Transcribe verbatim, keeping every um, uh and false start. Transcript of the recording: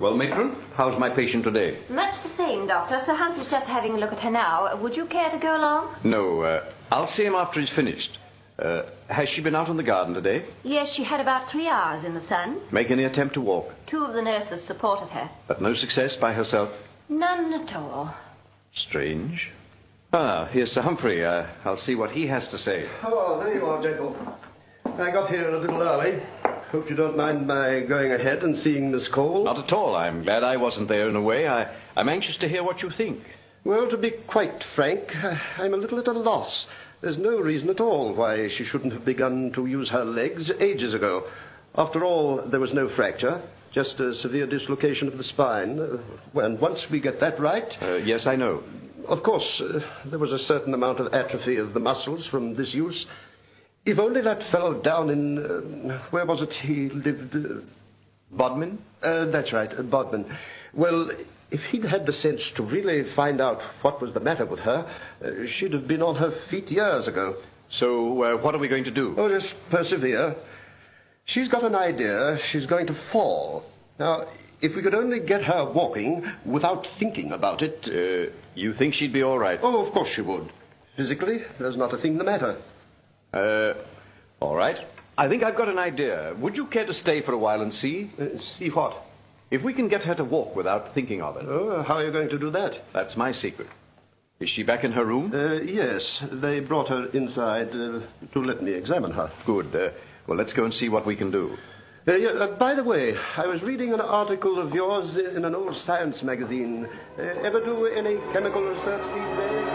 Well, matron, how's my patient today? Much the same, Doctor. Sir Humphrey's just having a look at her now. Would you care to go along? No, uh, I'll see him after he's finished. Uh, has she been out in the garden today? Yes, she had about three hours in the sun. Make any attempt to walk? Two of the nurses supported her. But no success by herself? None at all. Strange. Ah, here's Sir Humphrey. Uh, I'll see what he has to say. Oh, there you are, Jekyll. I got here a little early. Hope you don't mind my going ahead and seeing Miss Cole. Not at all. I'm glad I wasn't there in a way. I, I'm anxious to hear what you think. Well, to be quite frank, I'm a little at a loss. There's no reason at all why she shouldn't have begun to use her legs ages ago. After all, there was no fracture, just a severe dislocation of the spine. Uh, and once we get that right... Uh, yes, I know. Of course, uh, there was a certain amount of atrophy of the muscles from this use. If only that fellow down in... Uh, where was it he lived? Uh, Bodmin? Uh, that's right, uh, Bodmin. Well, if he'd had the sense to really find out what was the matter with her, uh, she'd have been on her feet years ago. So, uh, what are we going to do? Oh, just persevere. She's got an idea she's going to fall. Now, if we could only get her walking without thinking about it... Uh, you think she'd be all right? Oh, of course she would. Physically, there's not a thing the matter. Uh, all right. I think I've got an idea. Would you care to stay for a while and see? Uh, see what? If we can get her to walk without thinking of it. Oh, how are you going to do that? That's my secret. Is she back in her room? Uh, yes, they brought her inside uh, to let me examine her. Good. Uh, well, let's go and see what we can do. Uh, yeah, uh, by the way, I was reading an article of yours in an old science magazine. Uh, ever do any chemical research these days?